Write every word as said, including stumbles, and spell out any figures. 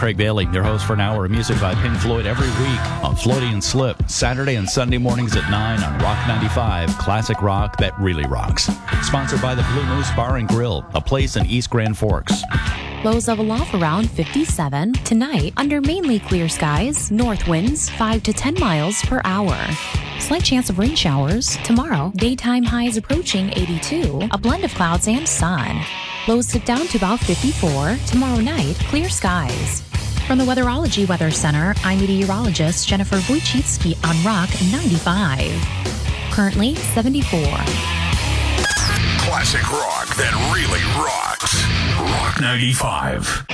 Craig Bailey, your host for an hour of music by Pink Floyd every week on Floaty and Slip, Saturday and Sunday mornings at nine on Rock ninety-five, classic rock that really rocks. Sponsored by the Blue Moose Bar and Grill, a place in East Grand Forks. Lows of aloft around fifty-seven. Tonight, under mainly clear skies, north winds five to ten miles per hour. Slight chance of rain showers. Tomorrow, daytime highs approaching eighty-two, a blend of clouds and sun. Lows dip down to about fifty-four. Tomorrow night, clear skies. From the Weatherology Weather Center, I'm meteorologist Jennifer Wojcicki on Rock ninety-five. Currently, seventy-four. Classic rock that really rocks. Rock ninety-five.